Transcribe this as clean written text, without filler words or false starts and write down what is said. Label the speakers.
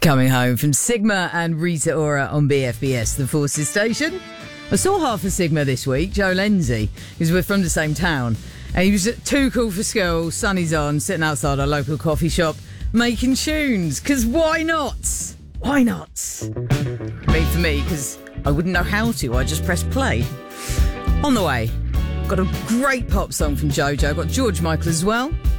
Speaker 1: Coming home from Sigma and Rita Ora on BFBS, the Forces station. I saw half of Sigma this week, Joe Lenzie, because we're from the same town. And he was too cool for school, sunny's on, sitting outside our local coffee shop, making tunes. Because why not? Why not? I mean, for me, because I wouldn't know how to, I just press play. On the way, got a great pop song from Jojo, got George Michael as well.